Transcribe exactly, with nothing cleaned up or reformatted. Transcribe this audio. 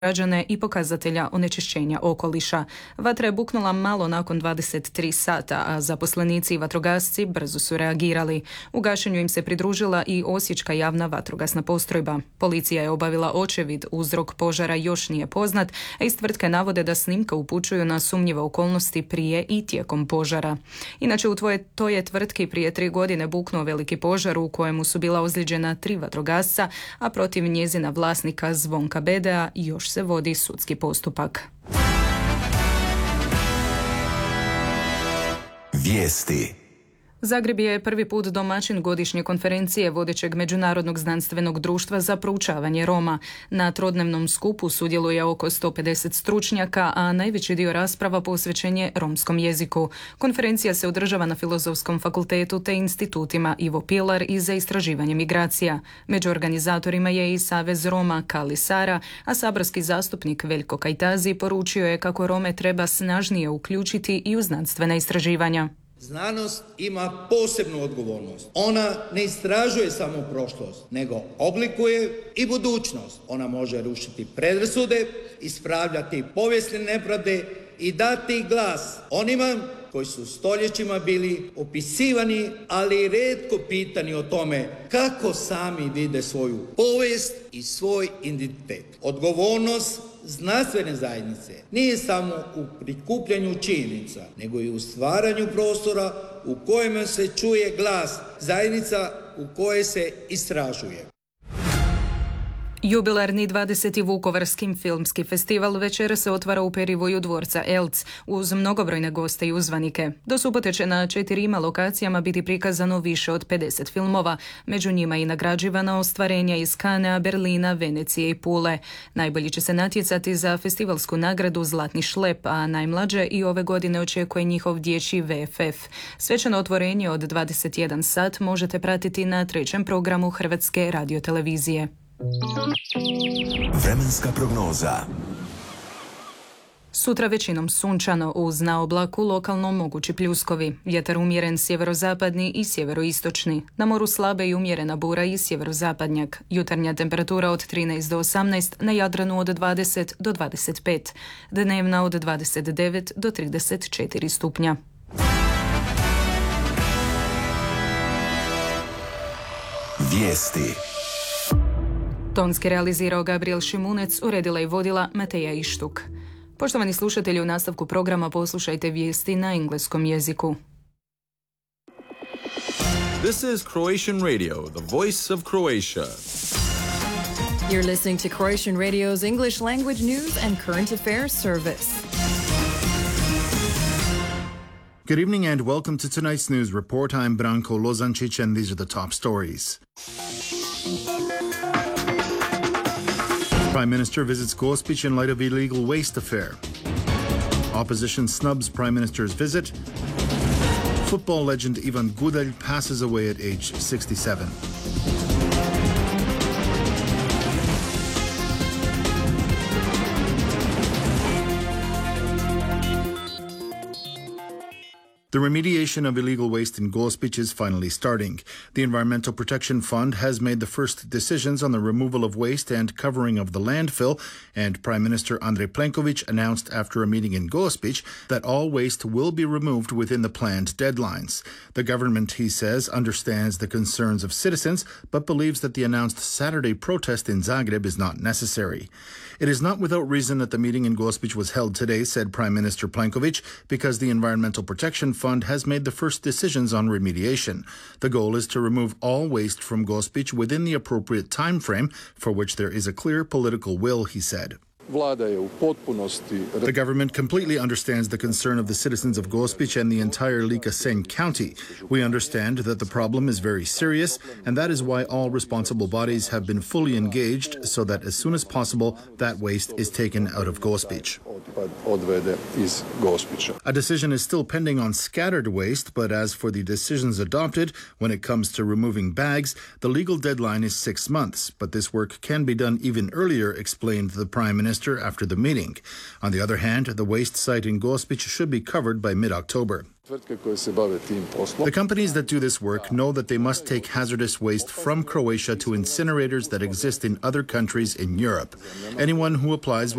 građane i pokazatelja onečišćenja okoliša. Vatra je buknula malo nakon dvadeset tri sata, a zaposlenici i vatrogasci brzo su reagirali. U gašenju im se pridružila i Osječka javna vatrogasna postrojba. Policija je obavila očevid, uzrok požara još nije poznat, a iz tvrtke navode da snimke upućuju na sumnjive okolnosti prije i tijekom požara. Inače, u tvoje, toj je tvrtki prije tri godine buknuo veliki požar u kojemu su bila ozlijeđena tri vatrogasca, a protiv njezina vlasnika Zvonka Bedea još se vodi sudski postupak. Vijesti. Zagreb je prvi put domaćin godišnje konferencije vodećeg Međunarodnog znanstvenog društva za proučavanje Roma. Na trodnevnom skupu sudjeluje oko sto pedeset stručnjaka, a najveći dio rasprava posvećen je romskom jeziku. Konferencija se održava na Filozofskom fakultetu te institutima Ivo Pilar i za istraživanje migracija. Među organizatorima je i Savez Roma Kali Sara, a saborski zastupnik Veljko Kajtazi poručio je kako Rome treba snažnije uključiti i u znanstvena istraživanja. Znanost ima posebnu odgovornost. Ona ne istražuje samo prošlost, nego oblikuje i budućnost. Ona može rušiti predrasude, ispravljati povijesne nepravde i dati glas onima koji su stoljećima bili opisivani, ali rijetko pitani o tome kako sami vide svoju povijest i svoj identitet. Odgovornost znanstvene zajednice nije samo u prikupljanju činjenica, nego i u stvaranju prostora u kojem se čuje glas zajednica u kojoj se istražuje. Jubilarni dvadeseti Vukovarski filmski festival večera se otvara u perivoju dvorca Elc uz mnogobrojne goste i uzvanike. Do subote će na četirima lokacijama biti prikazano više od pedeset filmova, među njima i nagrađivana ostvarenja iz Kanea, Berlina, Venecije i Pule. Najbolji će se natjecati za festivalsku nagradu Zlatni šlep, a najmlađe i ove godine očekuje njihov dječji V F F. Svečano otvorenje od dvadeset jedan sat možete pratiti na trećem programu Hrvatske radiotelevizije. Vremenska prognoza. Sutra većinom sunčano, uz na oblaku lokalno mogući pljuskovi. Vjetar umjeren sjeverozapadni i sjeveroistočni. Na moru slabe i umjerena bura i sjeverozapadnjak. Jutarnja temperatura od trinaest do osamnaest, na Jadranu od dvadeset do dvadeset pet. Dnevna od dvadeset devet do trideset četiri stupnja. Vijesti. Tonski realizirao Gabriel Šimunec, uredila i vodila Mateja Ištuk. Poštovani slušatelji, u nastavku programa poslušajte vijesti na engleskom jeziku. This is Croatian Radio, the voice of Croatia. You're listening to Croatian Radio's English language news and current affairs service. Good evening and welcome to tonight's news report. I'm Branko Lozančić and these are the top stories. Prime Minister visits Gospić in light of illegal waste affair. Opposition snubs Prime Minister's visit. Football legend Ivan Gudalj passes away at age sixty-seven. The remediation of illegal waste in Gospić is finally starting. The Environmental Protection Fund has made the first decisions on the removal of waste and covering of the landfill, and Prime Minister Andrej Plenković announced after a meeting in Gospić that all waste will be removed within the planned deadlines. The government, he says, understands the concerns of citizens, but believes that the announced Saturday protest in Zagreb is not necessary. It is not without reason that the meeting in Gospić was held today, said Prime Minister Plenković, because the Environmental Protection Fund has made the first decisions on remediation. The goal is to remove all waste from Gospić within the appropriate time frame, for which there is a clear political will, he said. The government completely understands the concern of the citizens of Gospić and the entire Lika-Senj county. We understand that the problem is very serious, and that is why all responsible bodies have been fully engaged so that as soon as possible that waste is taken out of Gospić. A decision is still pending on scattered waste, but as for the decisions adopted, when it comes to removing bags, the legal deadline is six months, but this work can be done even earlier, explained the Prime Minister. Minister after the meeting. On the other hand, the waste site in Gospić should be covered by mid-October. The companies that do this work know that they must take hazardous waste from Croatia to incinerators that exist in other countries in Europe. Anyone who applies will